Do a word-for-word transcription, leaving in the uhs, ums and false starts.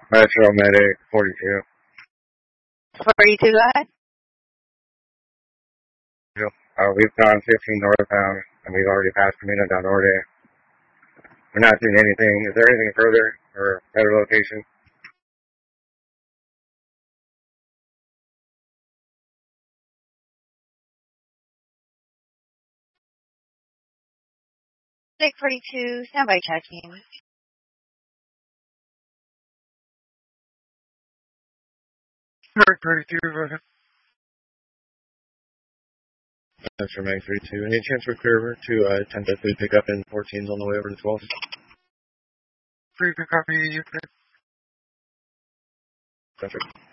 Metro Medic forty-two. forty-two, go ahead. Uh, we've gone fifteen northbound, and we've already passed Camino del Norte. We're not doing anything. Is there anything further or better location? Medic forty-two, standby checking. Medic thirty-two, go ahead. Metro Medic thirty-two. Any chance we're clear over to uh, ten to three pickup in fourteens on the way over to twelve? Free pickup, you can. Centric.